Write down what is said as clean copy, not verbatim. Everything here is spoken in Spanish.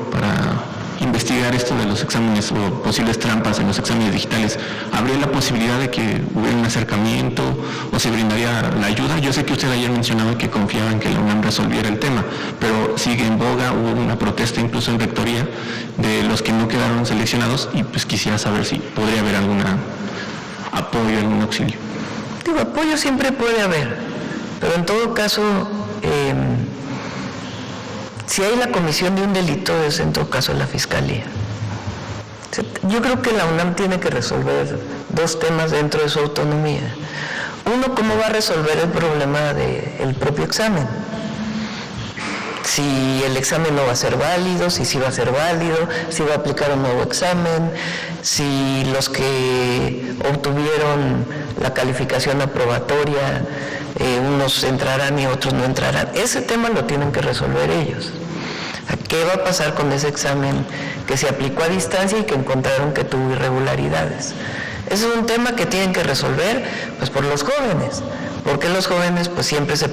para investigar esto de los exámenes o posibles trampas en los exámenes digitales, ¿habría la posibilidad de que hubiera un acercamiento o se brindaría la ayuda? Yo sé que usted ayer mencionaba que confiaba en que la UNAM resolviera el tema, pero sigue en boga, hubo una protesta incluso en rectoría de los que no quedaron seleccionados y pues quisiera saber si podría haber algún apoyo, algún auxilio. Digo, apoyo siempre puede haber, pero en todo caso, si hay la comisión de un delito, es en todo caso la Fiscalía. Yo creo que la UNAM tiene que resolver dos temas dentro de su autonomía. Uno, cómo va a resolver el problema del propio examen. Si el examen no va a ser válido, si sí va a ser válido, si va a aplicar un nuevo examen, si los que obtuvieron la calificación aprobatoria, unos entrarán y otros no entrarán. Ese tema lo tienen que resolver ellos. ¿Qué va a pasar con ese examen que se aplicó a distancia y que encontraron que tuvo irregularidades? Ese es un tema que tienen que resolver pues por los jóvenes, porque los jóvenes pues siempre se